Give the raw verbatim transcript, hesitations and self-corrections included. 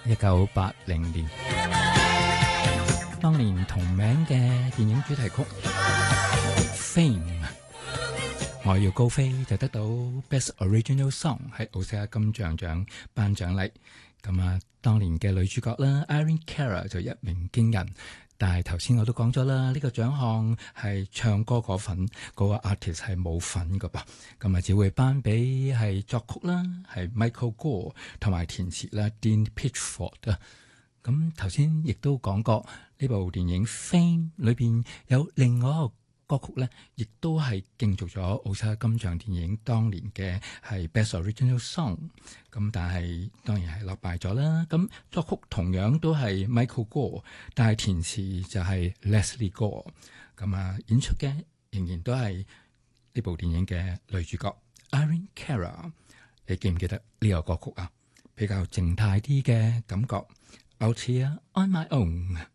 一九八零年，當年同名嘅電影主題曲《Fame》，我要高飛就得到 Best Original Song 喺奧斯卡金像獎頒獎禮。咁啊，當年嘅女主角啦 Irene Cara 就一鳴驚人。但係頭先我都講咗啦，呢、這個獎項係唱歌嗰份，嗰、那個 artist 係冇份噶噃，咁啊只會頒俾係作曲啦，係 Michael Gore 同埋填詞啦 Dean Pitchford 啊。咁頭先亦都講過呢部電影《Fame》裏邊有另外一個歌曲咧，亦都係競逐咗奧斯卡金像電影當年嘅係 Best Original Song。咁但係當然係落敗咗啦。咁作曲同樣都係 Michael Gore，但係填詞就係 Leslie Gore。咁啊，演出嘅仍然都係呢部電影嘅女主角 Irene Cara。你記唔記得呢個歌曲啊？比較靜態啲嘅感覺，Out Here On My Own。